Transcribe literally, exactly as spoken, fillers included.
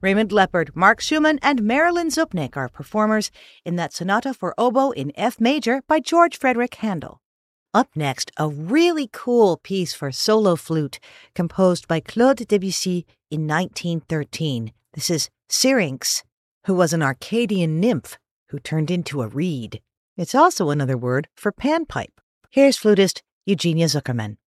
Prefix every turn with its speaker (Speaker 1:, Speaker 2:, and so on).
Speaker 1: Raymond Leppard, Mark Schumann, and Marilyn Zupnik are performers in that sonata for oboe in F major by George Frederick Handel. Up next, a really cool piece for solo flute composed by Claude Debussy in nineteen thirteen. This is Syrinx, who was an Arcadian nymph who turned into a reed. It's also another word for panpipe. Here's flutist Eugenia Zuckerman.